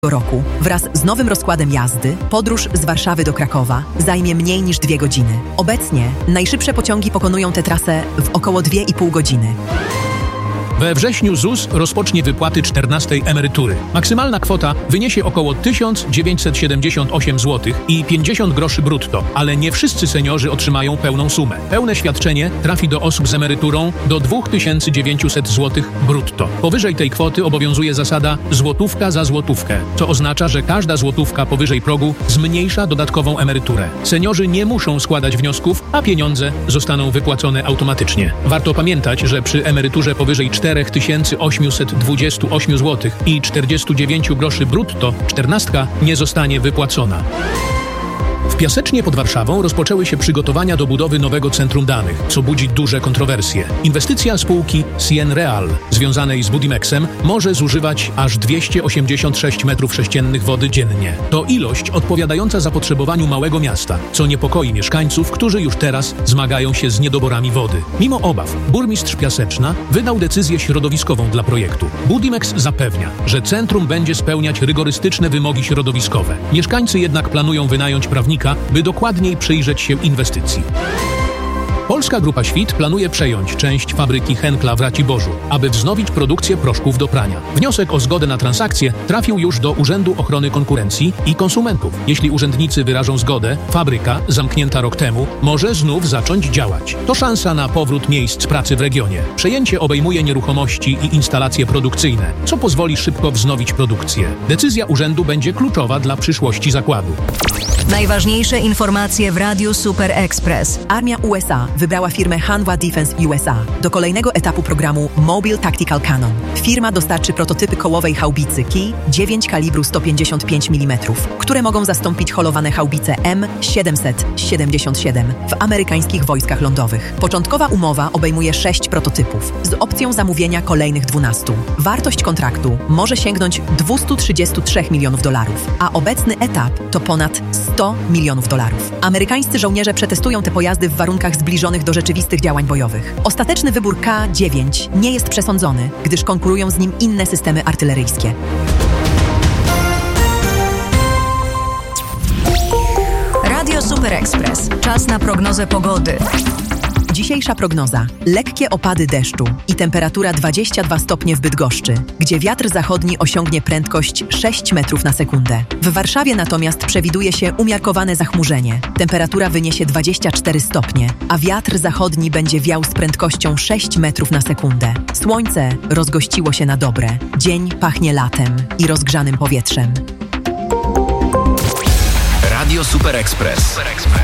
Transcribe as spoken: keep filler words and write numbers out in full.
roku wraz z nowym rozkładem jazdy podróż z Warszawy do Krakowa zajmie mniej niż dwie godziny. Obecnie najszybsze pociągi pokonują tę trasę w około dwie i pół godziny. We wrześniu ZUS rozpocznie wypłaty czternastej emerytury. Maksymalna kwota wyniesie około tysiąc dziewięćset siedemdziesiąt osiem złotych i pięćdziesiąt groszy brutto, ale nie wszyscy seniorzy otrzymają pełną sumę. Pełne świadczenie trafi do osób z emeryturą do dwa tysiące dziewięćset złotych brutto. Powyżej tej kwoty obowiązuje zasada złotówka za złotówkę, co oznacza, że każda złotówka powyżej progu zmniejsza dodatkową emeryturę. Seniorzy nie muszą składać wniosków, a pieniądze zostaną wypłacone automatycznie. Warto pamiętać, że przy emeryturze powyżej cztery tysiące osiemset dwadzieścia osiem złotych i czterdzieści dziewięć groszy brutto czternastka nie zostanie wypłacona. W Piasecznie pod Warszawą rozpoczęły się przygotowania do budowy nowego centrum danych, co budzi duże kontrowersje. Inwestycja spółki Cienreal, związanej z Budimexem, może zużywać aż dwieście osiemdziesiąt sześć metrów sześciennych wody dziennie. To ilość odpowiadająca zapotrzebowaniu małego miasta, co niepokoi mieszkańców, którzy już teraz zmagają się z niedoborami wody. Mimo obaw, burmistrz Piaseczna wydał decyzję środowiskową dla projektu. Budimex zapewnia, że centrum będzie spełniać rygorystyczne wymogi środowiskowe. Mieszkańcy jednak planują wynająć prawnika, by dokładniej przyjrzeć się inwestycji. Polska Grupa Świt planuje przejąć część fabryki Henkla w Raciborzu, aby wznowić produkcję proszków do prania. Wniosek o zgodę na transakcję trafił już do Urzędu Ochrony Konkurencji i Konsumentów. Jeśli urzędnicy wyrażą zgodę, fabryka, zamknięta rok temu, może znów zacząć działać. To szansa na powrót miejsc pracy w regionie. Przejęcie obejmuje nieruchomości i instalacje produkcyjne, co pozwoli szybko wznowić produkcję. Decyzja urzędu będzie kluczowa dla przyszłości zakładu. Najważniejsze informacje w Radiu Super Express. Armia U S A wybrała firmę Hanwha Defense U S A do kolejnego etapu programu Mobile Tactical Cannon. Firma dostarczy prototypy kołowej haubicy Kij dziewięć kalibru sto pięćdziesiąt pięć milimetrów, które mogą zastąpić holowane haubice M siedemset siedemdziesiąt siedem w amerykańskich wojskach lądowych. Początkowa umowa obejmuje sześć prototypów z opcją zamówienia kolejnych dwunastu. Wartość kontraktu może sięgnąć dwieście trzydzieści trzy milionów dolarów, a obecny etap to ponad sto milionów dolarów. Amerykańscy żołnierze przetestują te pojazdy w warunkach zbliżonych do rzeczywistych działań bojowych. Ostateczny wybór K dziewięć nie jest przesądzony, gdyż konkurują z nim inne systemy artyleryjskie. Radio Super Express. Czas na prognozę pogody. Dzisiejsza prognoza. Lekkie opady deszczu i temperatura dwadzieścia dwa stopnie w Bydgoszczy, gdzie wiatr zachodni osiągnie prędkość sześć metrów na sekundę. W Warszawie natomiast przewiduje się umiarkowane zachmurzenie. Temperatura wyniesie dwadzieścia cztery stopnie, a wiatr zachodni będzie wiał z prędkością sześć metrów na sekundę. Słońce rozgościło się na dobre. Dzień pachnie latem i rozgrzanym powietrzem. Radio Super Express.